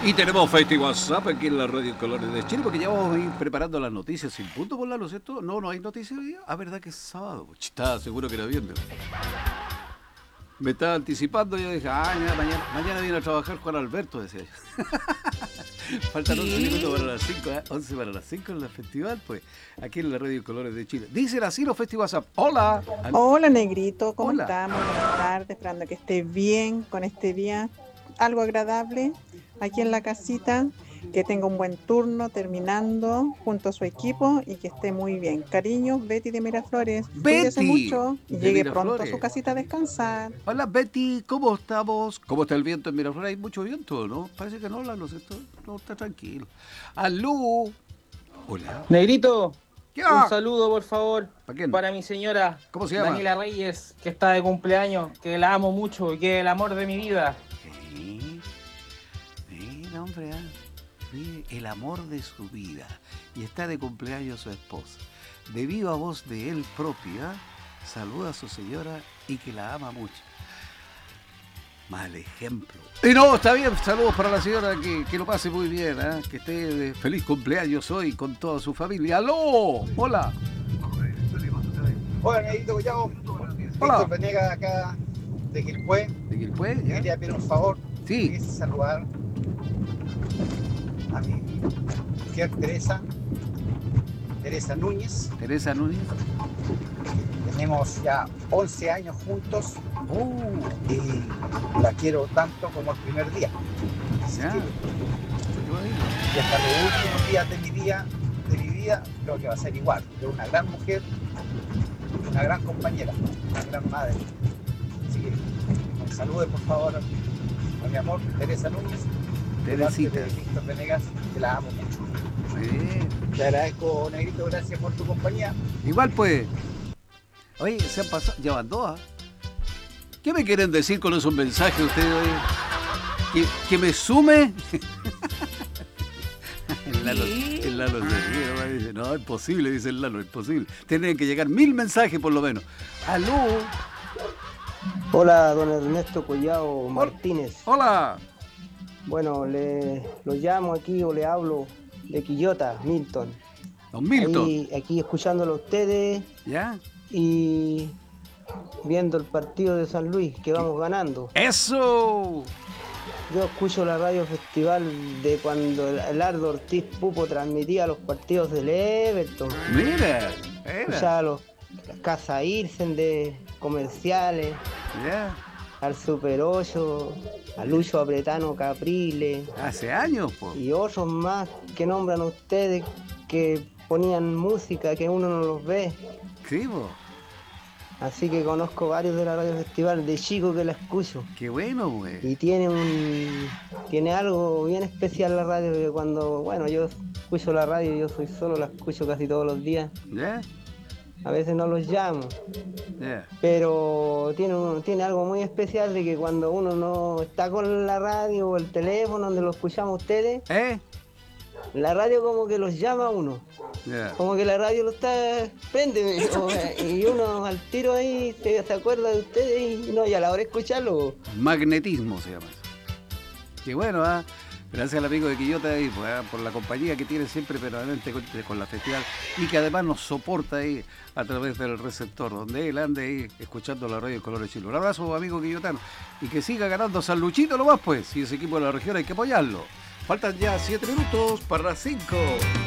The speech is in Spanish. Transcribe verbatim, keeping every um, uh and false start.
Y tenemos Festival WhatsApp aquí en la Radio Colores de Chile, porque ya vamos a ir preparando las noticias sin punto por la luz, ¿cierto? No, no hay noticias hoy día. Ah, ¿verdad que es sábado? Ch, estaba seguro que era viernes. Me estaba anticipando y yo dije, ah, ya, mañana, mañana viene a trabajar Juan Alberto, decía yo. Faltan once minutos para las cinco, ¿eh? once para las cinco en el festival, pues, aquí en la Radio Colores de Chile. Dicen así los Festi WhatsApp. Hola. Hola, Negrito, ¿cómo Hola. estamos? Buenas tardes, esperando que esté bien con este día, algo agradable aquí en la casita, que tenga un buen turno terminando junto a su equipo y que esté muy bien. Cariños, Betty de Miraflores. Cuídese Betty mucho y de llegue pronto a Miraflores. su casita a descansar. Hola Betty, ¿cómo estamos? ¿Cómo está el viento en Miraflores? Hay mucho viento, ¿no? Parece que no, ¿no es cierto? No, está tranquilo. ¡Aló! Hola. Negrito, ¿Qué un va? saludo por favor ¿Para quién? para mi señora ¿Cómo se llama? Daniela Reyes, que está de cumpleaños, que la amo mucho y que es el amor de mi vida. Sí. Mira, hombre, ah. Mire, el amor de su vida. Y está de cumpleaños su esposa. De viva voz de él propia, saluda a su señora y que la ama mucho. Mal ejemplo. Y no, está bien, saludos para la señora, que, que lo pase muy bien, ¿eh? Que esté de feliz cumpleaños hoy con toda su familia. ¡Aló! ¡Hola! Hola, Negrito Collao. Hola. Víctor Venegas acá de Quilpué. ¿De Quilpué? Me ¿Ya? quería pedir un favor. Sí. Quería saludar a mi mujer Teresa, Teresa Núñez. Teresa Núñez. Tenemos ya once años juntos Oh, y la quiero tanto como el primer día. Así ya. que, Qué bonito. y hasta los últimos días de mi vida, de mi vida, creo que va a ser igual. Es una gran mujer, una gran compañera, una gran madre. Así que me salude por favor a mi amor, Teresa Núñez. de parte Teresita. de Víctor Venegas, que la amo mucho. Muy bien. Te agradezco, Negrito, gracias por tu compañía. Igual pues. Oye, se han pasado. Ya van dos, ¿ah? ¿Qué me quieren decir con esos mensajes ustedes hoy? ¿Que, que me sume? El Lalo, el Lalo se ríe, nomás dice, no, es posible, dice el Lalo, es posible. Tienen que llegar mil mensajes por lo menos. ¡Aló! Hola, don Ernesto Collao Martínez. ¡Hola! Bueno, le lo llamo aquí o le hablo de Quillota, Milton. Don Milton. Ahí, aquí escuchándolo a ustedes ¿Ya? y viendo el partido de San Luis, que vamos ganando. ¡Eso! Yo escucho la radio festival de cuando el Ardo Ortiz Pupo transmitía los partidos del Everton. Mira, era. Escuchaba los Casa Irsen de comerciales, Ya. al Super ocho, a Lucho Apretano Caprile Hace años, po. y otros más que nombran ustedes que ponían música que uno no los ve. Sí, po. Así que conozco varios de la radio festival de chico que la escucho. Qué bueno, güey. Y tiene un tiene algo bien especial la radio, que cuando, bueno, yo escucho la radio, yo soy solo, la escucho casi todos los días. ¿Ya? A veces no los llamo, Ya. pero tiene, un- tiene algo muy especial de que cuando uno no está con la radio o el teléfono donde lo escuchamos ustedes, ¿Eh? la radio como que los llama a uno. Ya. Como que la radio lo está, préndeme, o, y uno al tiro ahí se, se acuerda de ustedes y no, y a la hora de escucharlo. Magnetismo se llama eso. Qué bueno, ¿ah? Gracias al amigo de Quillota ahí, pues, ¿ah? Por la compañía que tiene siempre permanente con, con la festival y que además nos soporta ahí a través del receptor, donde él ande ahí escuchando la radio Colores Chile. Un abrazo, amigo quillotano. Y que siga ganando San Luchito nomás, pues. Si ese equipo de la región hay que apoyarlo. Faltan ya siete minutos para las cinco.